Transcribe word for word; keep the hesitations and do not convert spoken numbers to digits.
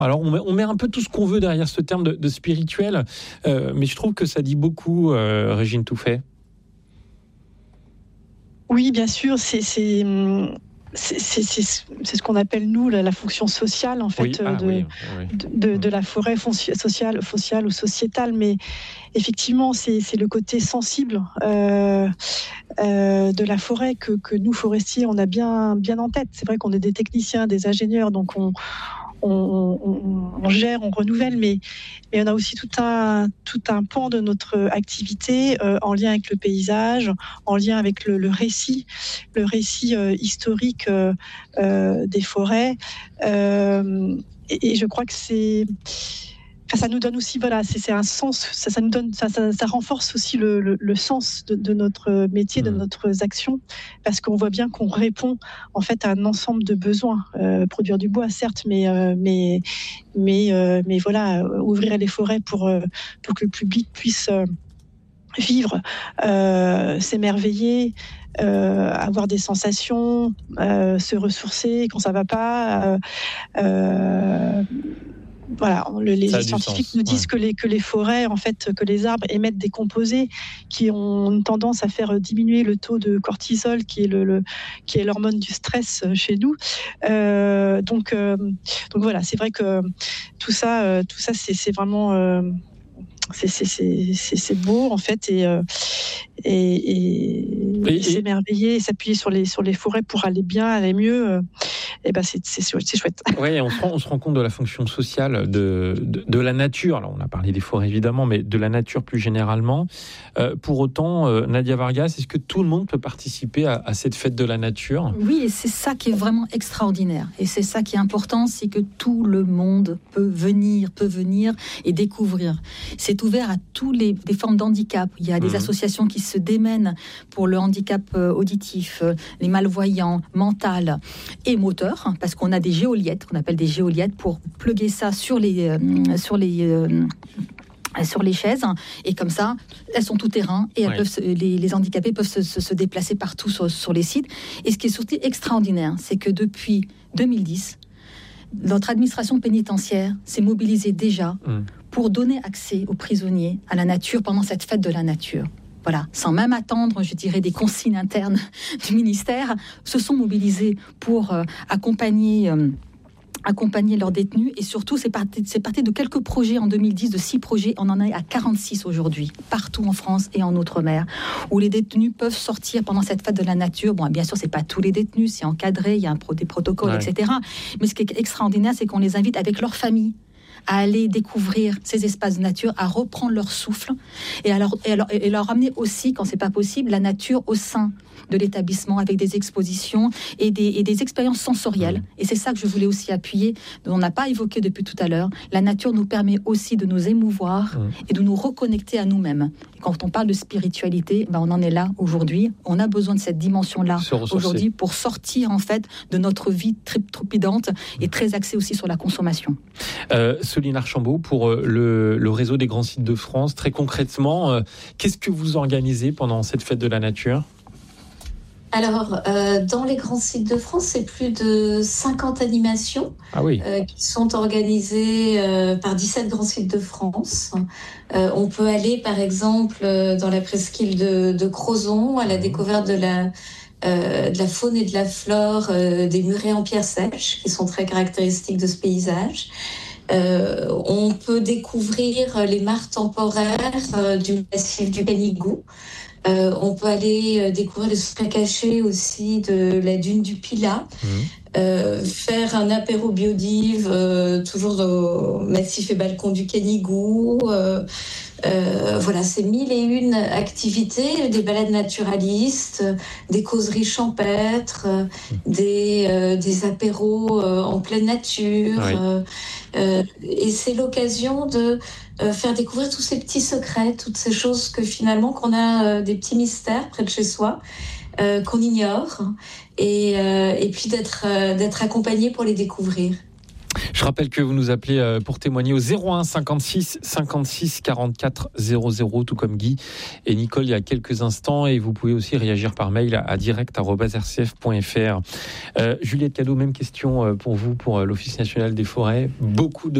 Alors, on met, on met un peu tout ce qu'on veut derrière ce terme de, de spirituel, euh, mais je trouve que ça dit beaucoup, euh, Régine Touffet. Oui, bien sûr, c'est... c'est... C'est, c'est, c'est, c'est ce qu'on appelle, nous, la, la fonction sociale, en fait, oui. ah, de, oui, oui. de, de la forêt fonci- sociale, sociale ou sociétale. Mais effectivement, c'est, c'est le côté sensible euh, euh, de la forêt que, que nous, forestiers, on a bien, bien en tête. C'est vrai qu'on est des techniciens, des ingénieurs, donc on... On, on, on gère, on renouvelle, mais, mais on a aussi tout un, tout un pan de notre activité euh, en lien avec le paysage, en lien avec le, le récit, le récit euh, historique euh, euh, des forêts. Euh, et, et je crois que c'est... Ça nous donne aussi, voilà, c'est, c'est un sens, ça, ça nous donne, ça, ça, ça renforce aussi le, le, le sens de, de notre métier, de notre action, parce qu'on voit bien qu'on répond en fait à un ensemble de besoins. Euh, produire du bois, certes, mais euh, mais mais euh, mais voilà, ouvrir les forêts pour euh, pour que le public puisse euh, vivre, euh, s'émerveiller. Euh, avoir des sensations, euh, se ressourcer quand ça va pas. Euh, euh, Voilà, le, les, les scientifiques sens, nous disent ouais. que, les, que les forêts, en fait, que les arbres émettent des composés qui ont une tendance à faire diminuer le taux de cortisol, qui est, le, le, qui est l'hormone du stress chez nous. Euh, donc, euh, donc voilà, c'est vrai que tout ça, euh, tout ça c'est, c'est vraiment... Euh, c'est, c'est, c'est, c'est, c'est beau, en fait, et... Euh, et, et, et, et s'émerveiller, et s'appuyer sur les, sur les forêts pour aller bien, aller mieux... Euh, et ben c'est, c'est, c'est chouette. Oui, on se, rend, on se rend compte de la fonction sociale de, de, de la nature. Alors, on a parlé des forêts, évidemment, mais de la nature plus généralement. Euh, pour autant, euh, Nadia Vargas, est-ce que tout le monde peut participer à, à cette fête de la nature ? Oui, et c'est ça qui est vraiment extraordinaire. Et c'est ça qui est important, c'est que tout le monde peut venir, peut venir et découvrir. C'est ouvert à tous les, les formes d'handicap. Il y a des mmh. associations qui se démènent pour le handicap euh, auditif, euh, les malvoyants, mental et moteur. Parce qu'on a des géoliettes, qu'on appelle des géoliettes, pour pluguer ça sur les, euh, sur les, euh, sur les chaises, et comme ça, elles sont tout terrain, et elles ouais. peuvent se, les, les handicapés peuvent se, se, se déplacer partout sur, sur les sites. Et ce qui est surtout extraordinaire, c'est que depuis deux mille dix, notre administration pénitentiaire s'est mobilisée déjà mmh. pour donner accès aux prisonniers à la nature pendant cette fête de la nature. Voilà, sans même attendre, je dirais, des consignes internes du ministère, se sont mobilisés pour euh, accompagner, euh, accompagner leurs détenus. Et surtout, c'est parti, c'est parti de quelques projets en deux mille dix, de six projets. On en est à quarante-six aujourd'hui, partout en France et en Outre-mer, où les détenus peuvent sortir pendant cette fête de la nature. Bon, bien sûr, c'est pas tous les détenus, c'est encadré, il y a un pro- des protocoles, ouais. et cetera. Mais ce qui est extraordinaire, c'est qu'on les invite avec leur famille à aller découvrir ces espaces de nature, à reprendre leur souffle et, à leur, et, à leur, et leur amener aussi, quand c'est pas possible, la nature au sein de l'établissement avec des expositions et des, et des expériences sensorielles. Mmh. Et c'est ça que je voulais aussi appuyer. On n'a pas évoqué depuis tout à l'heure. La nature nous permet aussi de nous émouvoir mmh. et de nous reconnecter à nous-mêmes. Et quand on parle de spiritualité, ben on en est là aujourd'hui. On a besoin de cette dimension-là aujourd'hui pour sortir en fait de notre vie trépidante et très axée aussi sur la consommation. Euh, Soline Archambault, pour euh, le, le réseau des grands sites de France, très concrètement, euh, qu'est-ce que vous organisez pendant cette fête de la nature ? Alors, euh, dans les grands sites de France, c'est plus de cinquante animations ah oui. euh, qui sont organisées euh, par dix-sept grands sites de France. Euh, on peut aller, par exemple, euh, dans la presqu'île de, de Crozon, à la mmh. découverte de la, euh, de la faune et de la flore euh, des murets en pierre sèche, qui sont très caractéristiques de ce paysage. Euh, on peut découvrir les mares temporaires euh, du massif du Canigou. Euh, on peut aller découvrir les secrets cachés aussi de la dune du Pilat, mmh. euh, faire un apéro biodive euh, toujours au massif et balcon du Canigou. Euh, euh, voilà, c'est mille et une activités, des balades naturalistes, des causeries champêtres, mmh. des, euh, des apéros euh, en pleine nature. Oui. Euh, euh, et c'est l'occasion de Euh, faire découvrir tous ces petits secrets, toutes ces choses que finalement, qu'on a euh, des petits mystères près de chez soi, euh, qu'on ignore, et, euh, et puis d'être, euh, d'être accompagné pour les découvrir. Je rappelle que vous nous appelez pour témoigner au zéro un cinquante-six cinquante-six quarante-quatre zéro zéro, tout comme Guy et Nicole il y a quelques instants, et vous pouvez aussi réagir par mail à direct arobase r c f point f r. Euh, Juliette Cadeau, même question pour vous, pour l'Office national des forêts. Beaucoup de